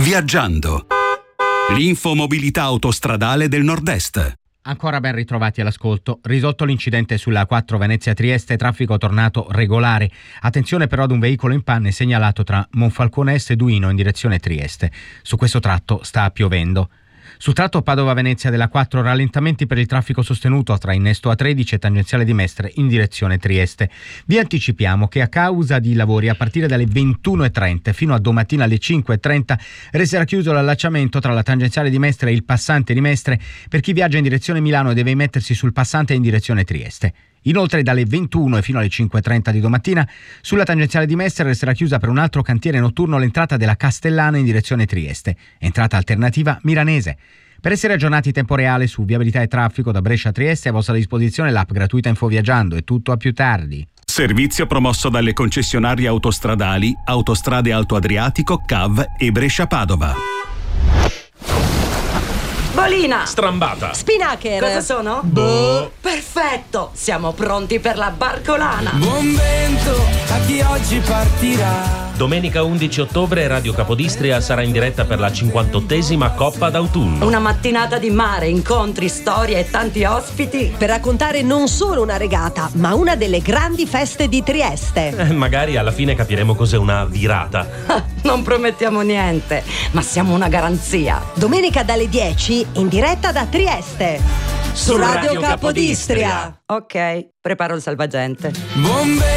Viaggiando. L'infomobilità autostradale del Nord-Est. Ancora ben ritrovati all'ascolto. Risolto l'incidente sulla A4 Venezia-Trieste, traffico tornato regolare. Attenzione però ad un veicolo in panne segnalato tra Monfalcone Est e Duino in direzione Trieste. Su questo tratto sta piovendo. Sul tratto Padova-Venezia della 4 rallentamenti per il traffico sostenuto tra innesto A13 e tangenziale di Mestre in direzione Trieste. Vi anticipiamo che a causa di lavori a partire dalle 21.30 fino a domattina alle 5.30 resterà chiuso l'allacciamento tra la tangenziale di Mestre e il passante di Mestre per chi viaggia in direzione Milano e deve mettersi sul passante in direzione Trieste. Inoltre dalle 21 e fino alle 5.30 di domattina sulla tangenziale di Mestre resterà chiusa per un altro cantiere notturno l'entrata della Castellana in direzione Trieste, entrata alternativa Milanese. Per essere aggiornati in tempo reale su viabilità e traffico da Brescia a Trieste è a vostra disposizione l'app gratuita InfoViaggiando. È tutto, a più tardi. Servizio promosso dalle concessionarie autostradali Autostrade Alto Adriatico, CAV e Brescia-Padova. Bolina! Strambata! Spinaccher! Cosa sono? Boh! Perfetto! Siamo pronti per la barcolana! Buon vento a chi oggi partirà. Domenica 11 ottobre Radio Capodistria sarà in diretta per la 58esima Coppa d'autunno. Una mattinata di mare, incontri, storie e tanti ospiti per raccontare non solo una regata, ma una delle grandi feste di Trieste. Magari alla fine capiremo cos'è una virata. Non promettiamo niente, ma siamo una garanzia. Domenica dalle 10 in diretta da Trieste su Radio Capodistria. Ok, preparo il salvagente. Buon